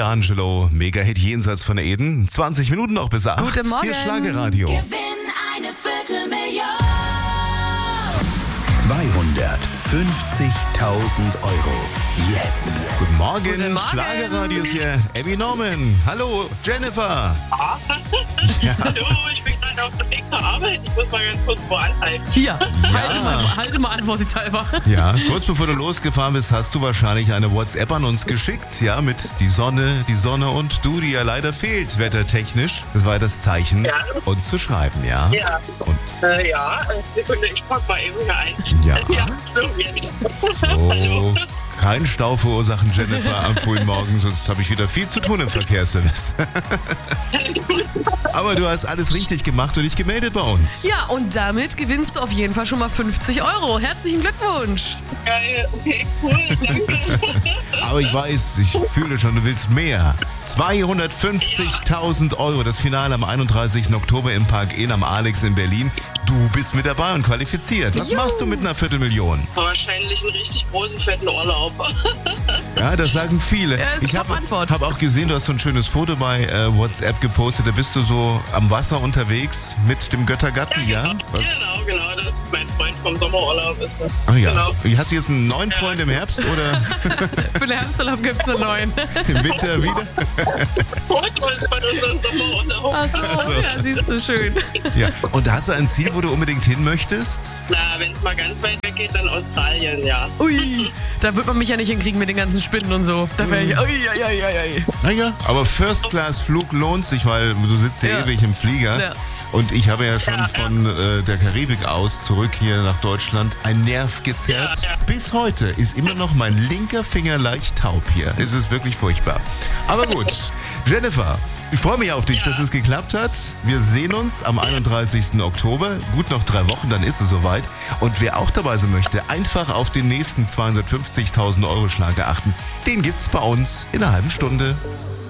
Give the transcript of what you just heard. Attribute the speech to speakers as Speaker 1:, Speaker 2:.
Speaker 1: Maya Angelou, Mega-Hit jenseits von Eden. 20 Minuten noch bis 8.
Speaker 2: Guten Morgen.
Speaker 1: Hier Schlagerradio.
Speaker 3: Gewinn eine Viertelmillion.
Speaker 4: 250.000 Euro. Jetzt.
Speaker 1: Guten Morgen,
Speaker 2: Guten Morgen.
Speaker 1: Schlagerradio ist hier. Abby Norman. Hallo, Jennifer.
Speaker 5: Hallo, ich bin gerade auf dem Weg zur Arbeit. Ich muss mal ganz kurz wo anhalten.
Speaker 2: Hier, halte mal an, vorsichtshalber.
Speaker 1: Ja, kurz bevor du losgefahren bist, hast du wahrscheinlich eine WhatsApp an uns geschickt, ja, mit die Sonne und du, die ja leider fehlt, wettertechnisch. Das war das Zeichen,
Speaker 5: Ja.
Speaker 1: uns zu schreiben, ja?
Speaker 5: Ja.
Speaker 1: Und
Speaker 5: Sekunde, ich pack mal eben hier ein.
Speaker 1: Ja.
Speaker 5: So jetzt.
Speaker 1: so, kein Stau verursachen, Jennifer, am frühen Morgen, sonst habe ich wieder viel zu tun im Verkehrsservice. Aber du hast alles richtig gemacht und dich gemeldet bei uns.
Speaker 2: Ja, und damit gewinnst du auf jeden Fall schon mal 50 Euro. Herzlichen Glückwunsch.
Speaker 5: Geil, okay, cool, danke.
Speaker 1: Aber ich weiß, ich fühle schon, du willst mehr. 250.000 Euro, das Finale am 31. Oktober im Park Inn am Alex in Berlin. Du bist mit dabei und qualifiziert. Was machst du mit einer Viertelmillion?
Speaker 5: Wahrscheinlich einen richtig großen, fetten Urlaub.
Speaker 1: Ja, das sagen viele.
Speaker 2: Ja, ist eine
Speaker 1: Ich habe
Speaker 2: Top-Antwort.
Speaker 1: hab auch gesehen, du hast so ein schönes Foto bei WhatsApp gepostet. Da bist du so am Wasser unterwegs mit dem Göttergatten, ja?
Speaker 5: Genau, das ist mein Freund vom Sommerurlaub, ist das.
Speaker 1: Ach ja.
Speaker 5: Genau.
Speaker 1: Hast du jetzt einen neuen Freund im Herbst oder
Speaker 2: Für den Herbsturlaub gibt es einen neuen.
Speaker 1: im Winter wieder?
Speaker 5: Fotos von unserem Sommerurlaub.
Speaker 2: Ach so, ja, siehst du, schön.
Speaker 1: Ja. Und hast du ein Ziel, wo du unbedingt hin möchtest?
Speaker 5: Na, wenn es mal ganz weit weg geht, dann Australien, ja.
Speaker 2: Ui, da wird man mich ja nicht hinkriegen mit den ganzen Spinnen und so. Da wäre ich, ui.
Speaker 1: Naja, aber First-Class-Flug lohnt sich, weil du sitzt ja
Speaker 2: Ja.
Speaker 1: ewig im Flieger.
Speaker 2: Ja.
Speaker 1: Und ich habe ja schon von der Karibik aus zurück hier nach Deutschland einen Nerv gezerrt.
Speaker 5: Ja.
Speaker 1: Bis heute ist immer noch mein linker Finger leicht taub hier. Es ist wirklich furchtbar. Aber gut, Jennifer, ich freue mich auf dich, dass es geklappt hat. Wir sehen uns am 31. Oktober. Gut, noch 3 Wochen, dann ist es soweit. Und wer auch dabei sein möchte, einfach auf den nächsten 250.000 Euro Schlager achten. Den gibt's bei uns in einer halben Stunde.